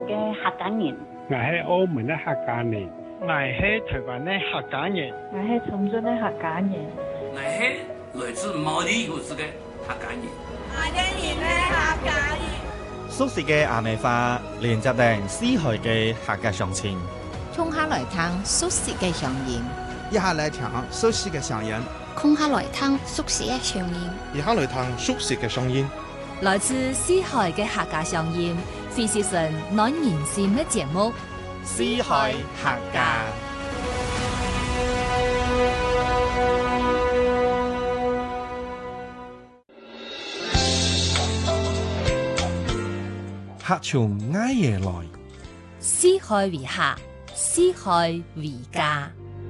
嘅客家人， 我係澳門的客家人，我係台灣的客家人， 我係深圳的客家人， 我係來自毛里求斯的客家人， 我哋係客家人。 熟悉嘅阿美花連接定四海嘅客家鄉親， 衝下來聽熟悉嘅聲音， 一下來聽熟悉嘅聲音， 空下來聽熟悉嘅聲音， 一下來聽熟悉嘅聲音， 來自四海嘅客家聲音，非是神暖人心嘅節目， 四海客家。客從挨夜來， 四海為客，四海為家。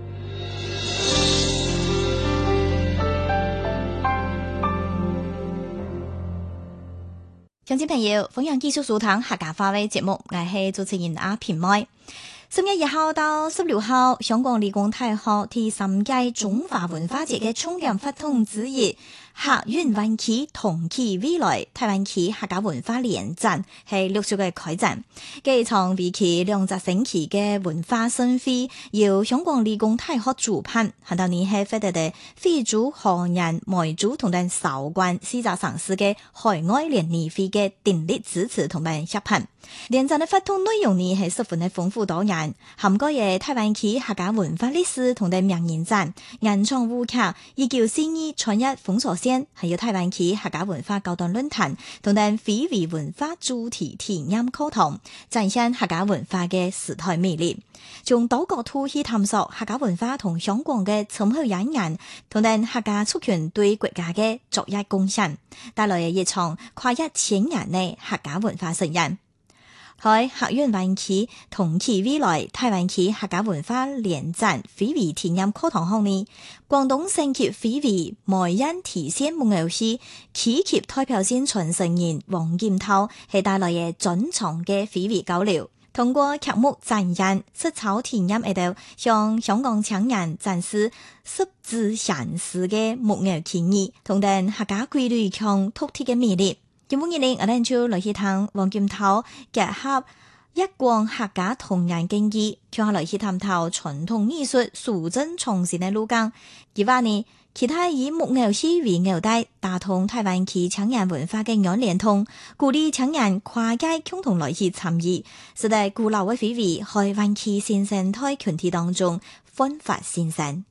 鄉親朋友，歡迎繼續收聽客家話嘅節目，我係主持人阿平妹。10月1號到16號，香港理工大學第3屆中華文化節嘅重點活動之一，客運灣區同期未來台灣區客家文化聯展係陸續嘅開展。繼場為期2個星期嘅文化盛會，由香港理工大學主辦，很多年係獲得嘅非洲、河南、梅州同埋韶關4個城市嘅海外聯誼會嘅鼎力支持同埋協辦。聯展嘅活動內容呢係十分嘅豐富多樣，涵蓋嘅台灣區客家文化歷史同埋名人展、演唱舞劇、1942創日封鎖線，還有台灣區客家文化高端論壇同埋非遺文化主題體驗課堂，展現客家文化嘅時代魅力，從多角度去探索客家文化同香港嘅深厚淵源，同埋客家族群對國家嘅作業貢獻，帶來一場跨1000年嘅客家文化盛宴。喺客運灣區同期未來台灣區客家文化聯展非遺體驗課堂後呢，廣東省級非遺梅恩提線木偶戲企業代表性傳承人黃劍濤係帶來嘅專場嘅非遺交流，通過劇目展演、實操體驗喺度，向香港青年展示十指相似嘅木偶技藝，同埋客家規律強獨特嘅魅力。今日呢，我哋就來去聽黃劍濤結合一貫客家童謠經驗，接下來去探討傳統藝術數真創新嘅路徑。而話呢，其他以木偶戲為紐帶，打通台灣區青年文化嘅兩連通，鼓勵青年跨界共同來去參與，使得古老嘅非遺喺灣區新生態群體當中奮發新生。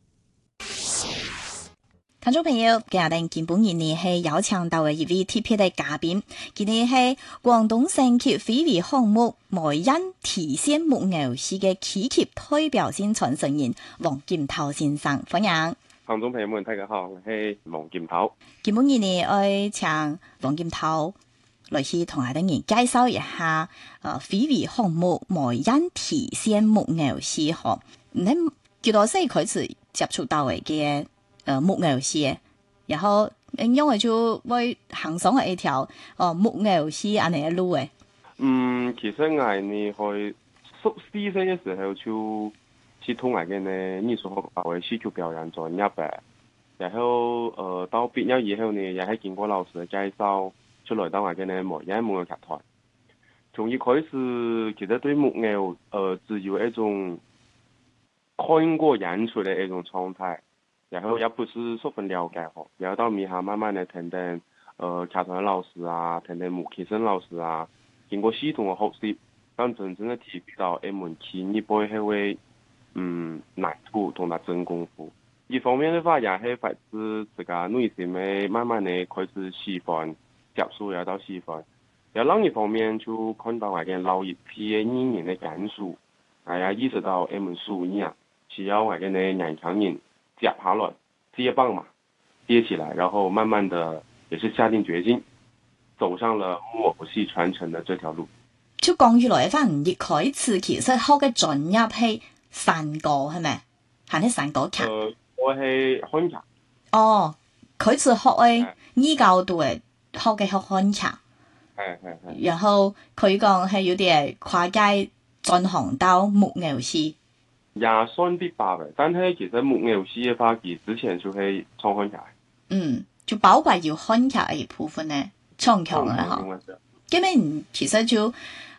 聽眾朋友，今日見本人呢係邀請到嘅一位特別嘅嘉賓，佢哋係廣東省級非遺項目梅恩提線木偶戲嘅企業代表性傳承人黃劍濤先生，歡迎。 聽眾朋友們，大家好，我係黃劍濤。 今本人呢，我請黃劍濤來去同下等人介紹一下非遺項目梅恩提線木偶戲嗬。你幾多歲開始接觸到嘅木偶戲，然後因為就會行上係一條木偶戲安尼嘅路誒。 其實我呢去14歲嘅時候就去同我嘅呢藝術學校嘅戲劇表演專業嘅，然後到畢業以後呢，也係經過老師嘅介紹，就來到我嘅呢梅恩木偶劇團。從一開始其實對木偶只有一種看過演出嘅一種狀態。然後也不是十分了解吼，然後到米下慢慢的聽聽劇團的老師啊，聽聽木啟生老師啊，經過系統的學習，但真正的體會到一門技藝背後會難處同埋真功夫。一方面的話，也係發自自家內心的慢慢的開始喜歡接觸，也到喜歡。然後另一方面就看到我嘅老一批嘅藝人的感受，也意識到一門手藝啊，需要我嘅呢年輕人接下來接棒嘛，接起來，然後慢慢的也是下定決心，走上了木偶戲傳承的這條路。 就講起來，反而一開始其實學嘅專業係山歌係咪？係啲山歌劇。 我係漢劇。 哦，開始學嘅依教度嘅學嘅漢劇。 係。 然後佢講係有啲跨界轉行到木偶戲。 也算啲吧嘅，但係其實木偶戲嘅話，佢之前就係唱漢劇。 就包括要漢劇嘅一部分咧，唱腔啦嚇。咁樣其實就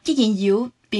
既然要